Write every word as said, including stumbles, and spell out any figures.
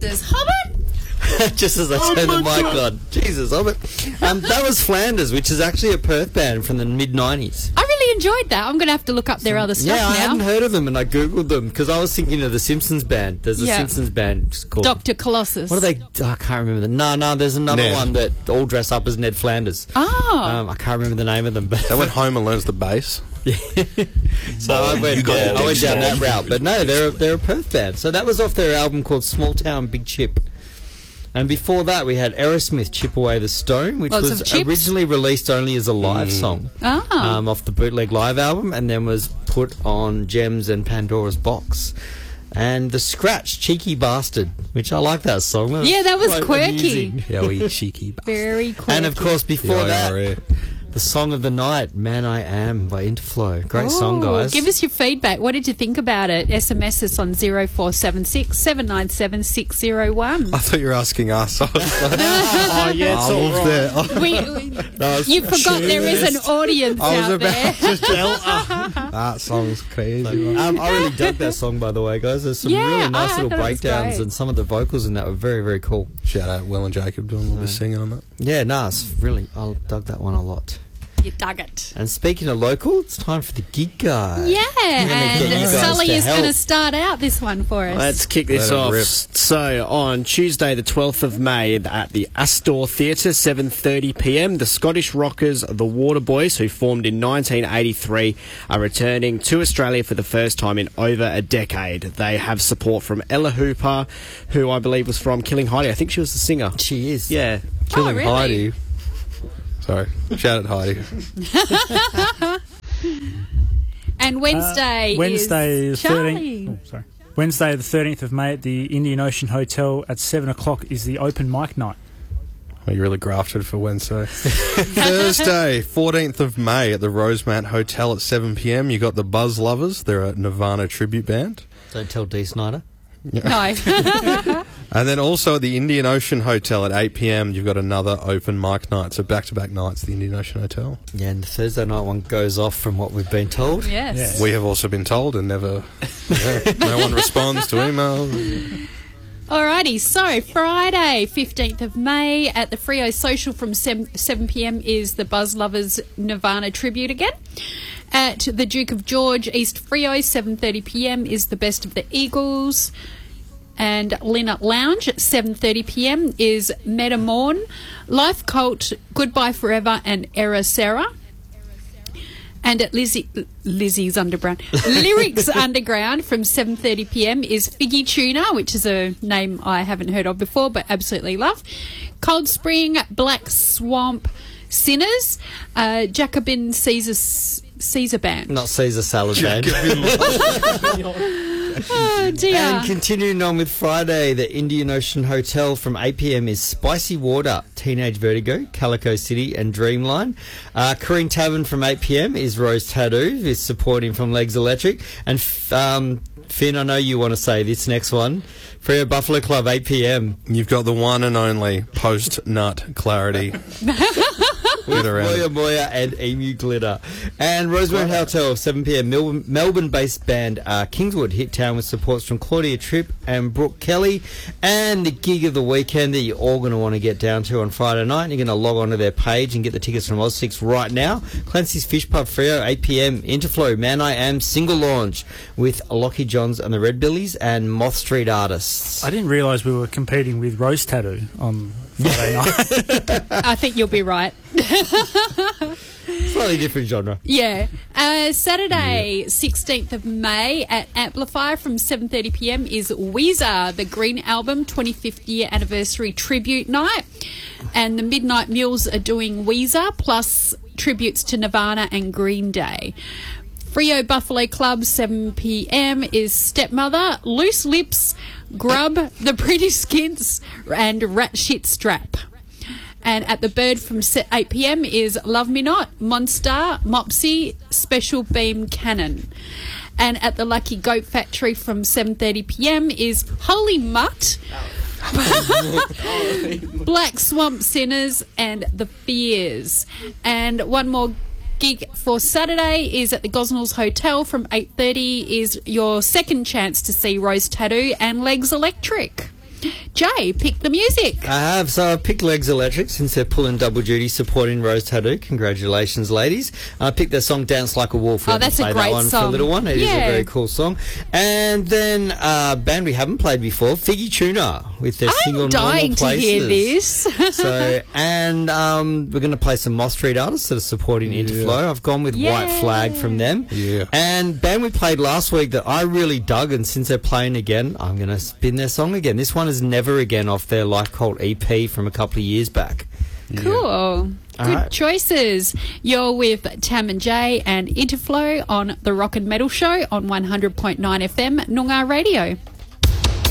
Jesus, Hobbit. Just as I Oh turned the my mic God. on. Jesus, Hobbit. Um, that was Flanders, which is actually a Perth band from the mid nineties. I really enjoyed that. I'm going to have to look up their other stuff Yeah, I now. hadn't heard of them, and I googled them because I was thinking of the Simpsons band. There's a Yeah. Simpsons band called Doctor Colossus. What are they? Oh, I can't remember. The, no, no. There's another Ned. one that all dress up as Ned Flanders. Oh. Um, I can't remember the name of them, but That went home and learns the bass. so I went, you got yeah, all I went these down that songs. route. But no, they're a, they're a Perth band. So that was off their album called Small Town Big Chip. And before that, we had Aerosmith, Chip Away the Stone, which Lots of was chips. originally released only as a live song Ah. um, off the Bootleg Live album, and then was put on Gems and Pandora's Box. And The Scratch, Cheeky Bastard, which I like that song. Yeah, that was quite quirky. amusing. Yeah, we cheeky. Very cool. And of course, before Yeah, that, yeah, yeah. the song of the night, Man I Am by Interflow. Great song, Ooh, guys. Give us your feedback. What did you think about it? S M S us on zero four seven six, seven nine seven, six zero one. I thought you were asking us. I was like, Oh, yeah, it's I all was right. there. Oh, We, we- you forgot there is an audience I was out about there. to tell. Oh, that song's crazy. Um, I really dug that song, by the way, guys. There's some Yeah, really nice I little thought it was breakdowns, great. and some of the vocals in that were very, very cool. Shout out Will and Jacob doing a little bit of singing on that. Yeah, nice. Really, I dug that one a lot. You dug it. And speaking of local, it's time for the gig guy. Yeah, get and you guys Sully to is going to help. start out this one for us. Let's kick this Let it off. rip. So, on Tuesday, the twelfth of May, at the Astor Theatre, seven thirty p m, the Scottish rockers, the Waterboys, who formed in nineteen eighty-three, are returning to Australia for the first time in over a decade. They have support from Ella Hooper, who I believe was from Killing Heidi. I think she was the singer. She is. Yeah. Killing really? Heidi. Sorry. Shout out Heidi. and Wednesday, Uh, Wednesday is the Charlie. thirteenth. Oh, sorry. Wednesday the thirteenth of May at the Indian Ocean Hotel at seven o'clock is the open mic night. Oh, you really grafted for Wednesday. Thursday, fourteenth of May at the Rosemount Hotel at seven p m. You got the Buzz Lovers. They're a Nirvana tribute band. Don't tell Dee Snider. No. And then also at the Indian Ocean Hotel at eight p m, you've got another open mic night. So back-to-back nights at the Indian Ocean Hotel. Yeah, and the Thursday night one goes off from what we've been told. Yes. Yeah. We have also been told and never... yeah, no one responds to emails. Alrighty, so Friday, fifteenth of May at the Freo Social from seven p m is the Buzz Lovers Nirvana tribute again. At the Duke of George, East Freo, seven thirty p m is the Best of the Eagles. And Linnet Lounge at seven thirty p m is Metamorn, Life Cult, Goodbye Forever and Era Sarah. And at Lizzie, Lizzie's Underground, Lyrics Underground from seven thirty p m is Figgy Tuna, which is a name I haven't heard of before but absolutely love. Cold Spring, Black Swamp, Sinners, uh, Jacobin Caesar, Caesar Band. Not Caesar Salad Band. Oh dear. And continuing on with Friday, the Indian Ocean Hotel from eight p m is Spicy Water, Teenage Vertigo, Calico City and Dreamline. Uh, Careen Tavern from eight p m is Rose Tattoo, is supporting from Legs Electric. And f- um, Finn, I know you want to say this next one. Freo Buffalo Club, eight p m You've got the one and only post-nut Clarity. Get around Moya it. Moya and Emu Glitter. And Rosemount Hotel, seven p m Melbourne, Melbourne-based band uh, Kingswood hit town with supports from Claudia Tripp and Brooke Kelly. And the gig of the weekend that you're all going to want to get down to on Friday night. You're going to log onto their page and get the tickets from Ozsix right now. Clancy's Fish Pub Freo, eight p m Interflow, Man I Am single launch with Lockie Johns and the Red Billies and Moth Street Artists. I didn't realise we were competing with Rose Tattoo on Friday night. I think you'll be right. Slightly different genre. Yeah. Uh, Saturday, sixteenth of May at Amplifier from seven thirty p m is Weezer, the Green Album twenty-fifth year anniversary tribute night. And the Midnight Mules are doing Weezer plus tributes to Nirvana and Green Day. Freo Buffalo Club, seven p m is Stepmother, Loose Lips, Grub, The Pretty Skins and Rat Shit Strap. And at the Bird from eight p m is Love Me Not, Monster, Mopsy, Special Beam Cannon. And at the Lucky Goat Factory from seven thirty p m is Holy Mutt, Black Swamp Sinners and The Fears. And one more gig for Saturday is at the Gosnells Hotel from eight thirty is your second chance to see Rose Tattoo and Legs Electric. Jay, pick the music. I have. So I picked Legs Electric since they're pulling double duty supporting Rose Tattoo. Congratulations, ladies. I picked their song Dance Like a Wolf. We Oh, haven't that's a played great that one song. For a little one. It is Yeah. a very cool song. And then uh, band we haven't played before, Figgy Tuna, with their single I'm dying Normal to hear Places. this. So, and um, we're going to play some Moss Street artists that are supporting Interflow. I've gone with White Yay. Flag from them. Yeah. And band we played last week that I really dug, and since they're playing again, I'm going to spin their song again. This one is Never Again off their Life Cult E P from a couple of years back. Cool. Good right. choices. You're with Tam and Jay and Interflow on the Rock and Metal Show on one hundred point nine F M, Noongar Radio.